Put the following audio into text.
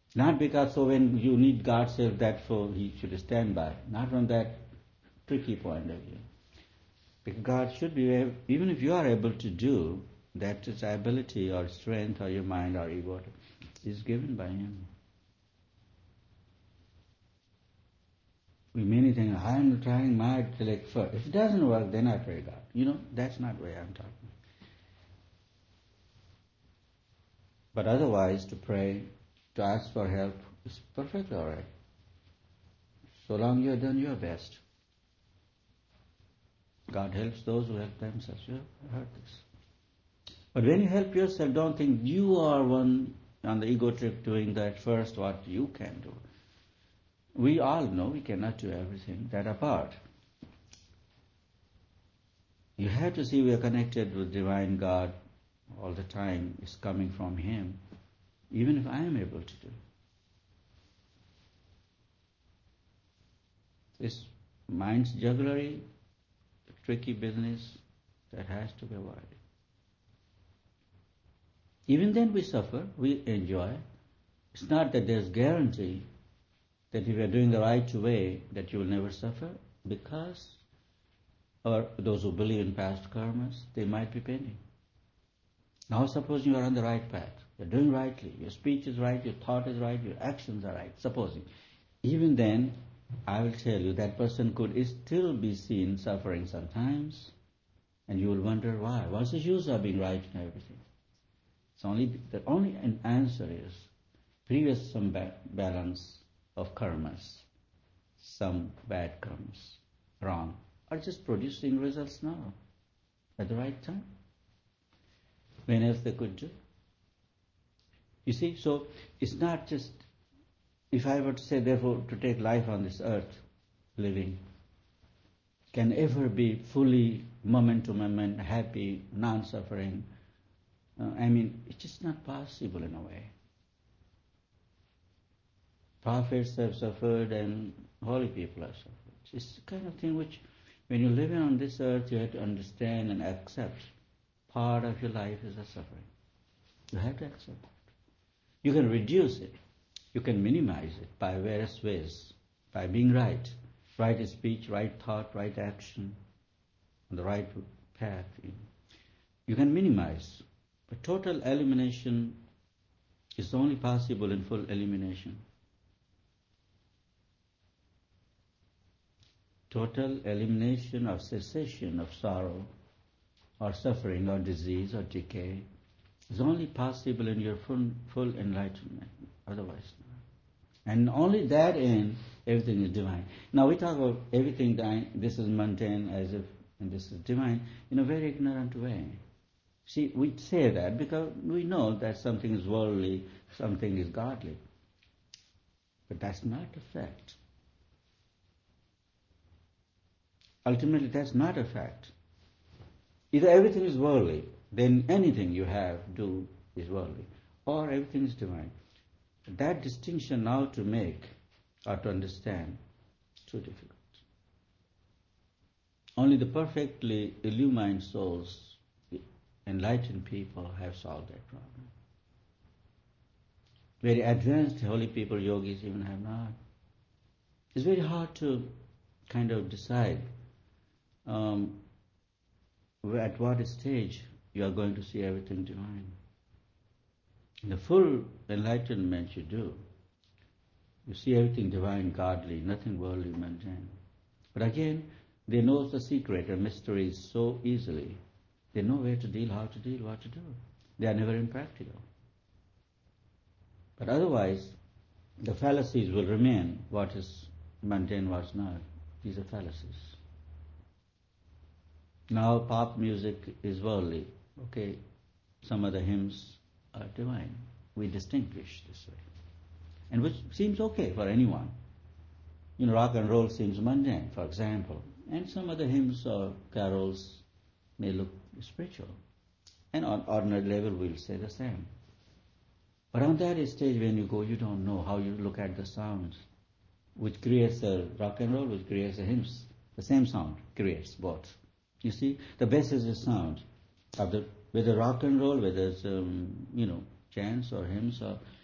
Not because so when you need God's help, that so He should stand by. Not from that tricky point of view. Because God should be, even if you are able to do, that is ability or strength or your mind or ego is given by Him. We many think, I am trying my intellect first. If it doesn't work, then I pray God. That's not the way I'm talking. But otherwise, to pray, to ask for help is perfectly all right. So long you have done your best. God helps those who help themselves. You have heard this. But when you help yourself, don't think you are one on the ego trip doing that first what you can do. We all know we cannot do everything. That apart. You have to see we are connected with Divine God all the time. It's coming from Him, even if I am able to do. This mind's jugglery, tricky business, that has to be avoided. Even then we suffer, we enjoy. It's not that there's guarantee that if you are doing the right way, that you will never suffer, because, or those who believe in past karmas, they might be pending. Now suppose you are on the right path, you're doing rightly, your speech is right, your thought is right, your actions are right, supposing. Even then, I will tell you, that person could still be seen suffering sometimes, and you will wonder why. What's the use of being right and everything? The only answer is previous some balance of karmas, some bad karmas, wrong, are just producing results now, at the right time. When else they could do? You see, so it's not just, if I were to say, therefore, to take life on this earth, living, can ever be fully moment to moment, happy, non-suffering. It's just not possible in a way. Prophets have suffered and holy people have suffered. It's the kind of thing which, when you live on this earth, you have to understand and accept. Part of your life is a suffering. You have to accept it. You can reduce it. You can minimize it by various ways. By being right. Right speech, right thought, right action. On the right path. You can minimize. But total elimination is only possible in full elimination. Total elimination or cessation of sorrow or suffering or disease or decay is only possible in your full enlightenment, otherwise not. And only that in everything is divine. Now we talk about everything this is mundane as if, and this is divine, in a very ignorant way. See, we say that because we know that something is worldly, something is godly. But that's not the fact. Ultimately, that's not a fact. Either everything is worldly, then anything you do is worldly, or everything is divine. That distinction now to make or to understand is too difficult. Only the perfectly illumined souls, enlightened people, have solved that problem. Very advanced holy people, yogis, even have not. It's very hard to kind of decide at what stage you are going to see everything divine. In the full enlightenment you do. You see everything divine, godly, nothing worldly, mundane. But again, they know the secret and mysteries so easily. They know where to deal, how to deal, what to do. They are never impractical. But otherwise, the fallacies will remain. What is mundane, what's not. These are fallacies. Now pop music is worldly. Okay, some of the hymns are divine. We distinguish this way. And which seems okay for anyone. Rock and roll seems mundane, for example. And some other hymns or carols may look spiritual. And on ordinary level we'll say the same. But on that stage when you go, you don't know how you look at the sounds, which creates a rock and roll, which creates a hymns. The same sound creates both. You see, the best is the sound of whether rock and roll, whether it's chants or hymns or